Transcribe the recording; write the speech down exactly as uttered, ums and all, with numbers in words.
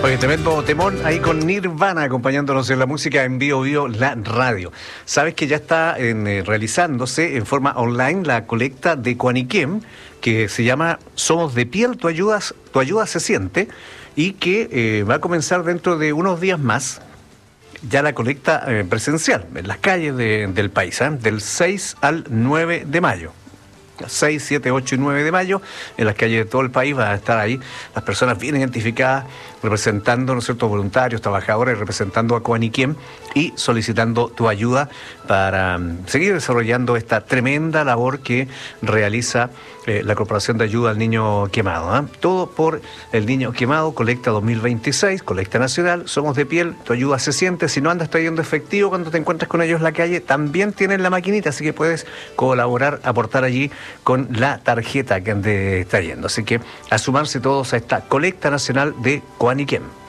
Oye, tremendo temón ahí con Nirvana acompañándonos en la música en Bio Bio, la radio. Sabes que ya está en, eh, realizándose en forma online la colecta de Cuaniquem, que se llama Somos de Piel, tu ayuda, tu ayuda se siente, y que eh, va a comenzar dentro de unos días más ya la colecta eh, presencial en las calles de, del país, ¿eh? Del seis al nueve de mayo. seis, siete, ocho y nueve de mayo, en las calles de todo el país van a estar ahí las personas bien identificadas, representando, ¿no es cierto?, voluntarios, trabajadores, representando a Cuaniquem y solicitando tu ayuda para um, seguir desarrollando esta tremenda labor que realiza eh, la Corporación de Ayuda al Niño Quemado, ¿eh? Todo por el Niño Quemado, colecta dos mil veintiséis, colecta nacional, Somos de Piel, tu ayuda se siente. Si no andas trayendo efectivo cuando te encuentras con ellos en la calle, también tienen la maquinita, así que puedes colaborar, aportar allí con la tarjeta que andes trayendo. Así que a sumarse todos a esta colecta nacional de Cuaniquem.